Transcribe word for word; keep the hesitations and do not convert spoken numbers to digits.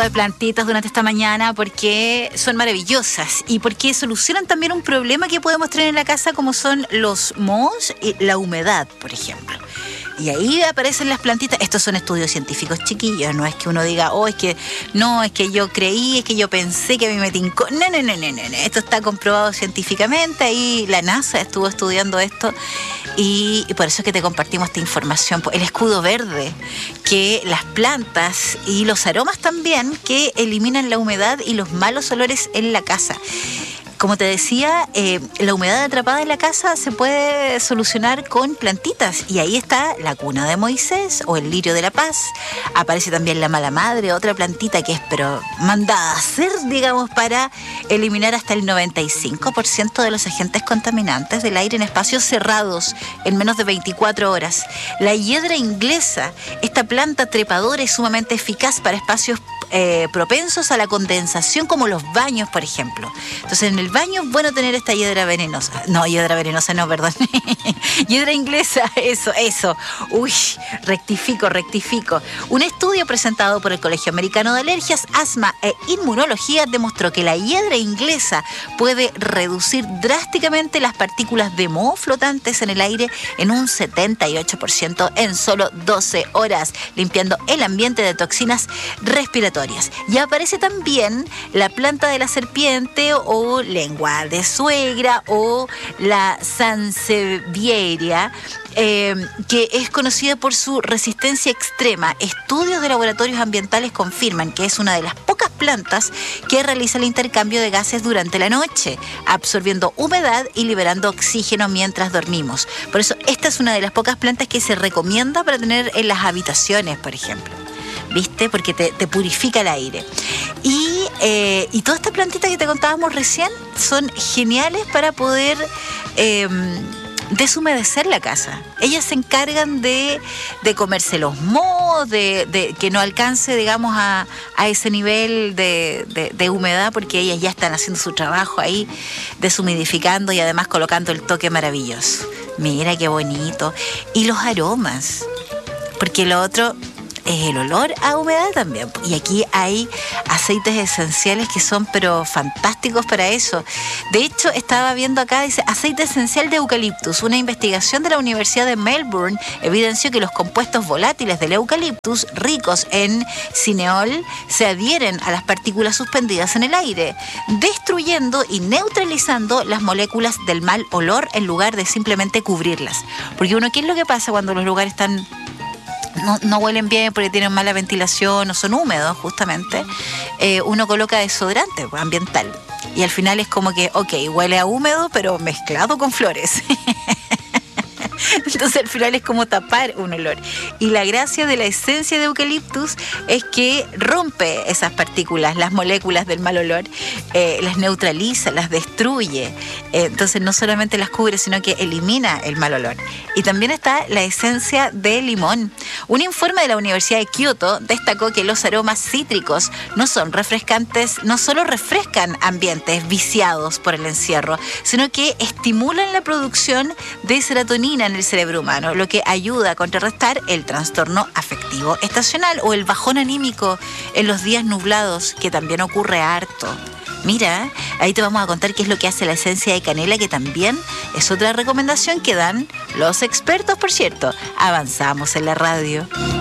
de plantitas durante esta mañana porque son maravillosas y porque solucionan también un problema que podemos tener en la casa, como son los mohos y la humedad, por ejemplo. Y ahí aparecen las plantitas. Estos son estudios científicos, chiquillos. No es que uno diga, oh, es que no, es que yo creí, es que yo pensé que a mí me tincó. No, no, no, no, no, no. Esto está comprobado científicamente. Ahí la NASA estuvo estudiando esto y, y por eso es que te compartimos esta información. El escudo verde, que las plantas y los aromas también, que eliminan la humedad y los malos olores en la casa. Como te decía, eh, la humedad atrapada en la casa se puede solucionar con plantitas. Y ahí está la cuna de Moisés o el lirio de la paz. Aparece también la mala madre, otra plantita que es pero mandada a hacer, digamos, para eliminar hasta el noventa y cinco por ciento de los agentes contaminantes del aire en espacios cerrados en menos de veinticuatro horas. La hiedra inglesa, esta planta trepadora es sumamente eficaz para espacios Eh, propensos a la condensación, como los baños, por ejemplo. Entonces, en el baño es bueno tener esta hiedra venenosa. No, hiedra venenosa no, perdón. Hiedra inglesa, eso, eso. Uy, rectifico, rectifico. Un estudio presentado por el Colegio Americano de Alergias, Asma e Inmunología demostró que la hiedra inglesa puede reducir drásticamente las partículas de moho flotantes en el aire en un setenta y ocho por ciento en solo doce horas, limpiando el ambiente de toxinas respiratorias. Y aparece también la planta de la serpiente o lengua de suegra o la sansevieria, eh, que es conocida por su resistencia extrema. Estudios de laboratorios ambientales confirman que es una de las pocas plantas que realiza el intercambio de gases durante la noche, absorbiendo humedad y liberando oxígeno mientras dormimos. Por eso, esta es una de las pocas plantas que se recomienda para tener en las habitaciones, por ejemplo. ¿Viste? Porque te, te purifica el aire. Y, eh, y todas estas plantitas que te contábamos recién son geniales para poder eh, deshumedecer la casa. Ellas se encargan de, de comerse los mohos, de, de que no alcance, digamos, a, a ese nivel de, de, de humedad, porque ellas ya están haciendo su trabajo ahí, deshumidificando y además colocando el toque maravilloso. Mira qué bonito. Y los aromas, porque lo otro es el olor a humedad también. Y aquí hay aceites esenciales que son pero fantásticos para eso. De hecho, estaba viendo acá, dice, aceite esencial de eucaliptus. Una investigación de la Universidad de Melbourne evidenció que los compuestos volátiles del eucaliptus, ricos en cineol, se adhieren a las partículas suspendidas en el aire, destruyendo y neutralizando las moléculas del mal olor en lugar de simplemente cubrirlas. Porque uno, ¿qué es lo que pasa cuando los lugares están No, no huelen bien porque tienen mala ventilación o son húmedos, justamente? Eh, uno coloca desodorante ambiental y al final es como que, ok, huele a húmedo pero mezclado con flores. Entonces al final es como tapar un olor. Y la gracia de la esencia de eucaliptus es que rompe esas partículas, las moléculas del mal olor, eh, las neutraliza, las destruye. Eh, entonces no solamente las cubre, sino que elimina el mal olor. Y también está la esencia de limón. Un informe de la Universidad de Kioto destacó que los aromas cítricos no son refrescantes, no solo refrescan ambientes viciados por el encierro, sino que estimulan la producción de serotonina en el cerebro humano, lo que ayuda a contrarrestar el trastorno afectivo estacional o el bajón anímico en los días nublados, que también ocurre harto. Mira, ahí te vamos a contar qué es lo que hace la esencia de canela, que también es otra recomendación que dan los expertos, por cierto. Avanzamos en la radio.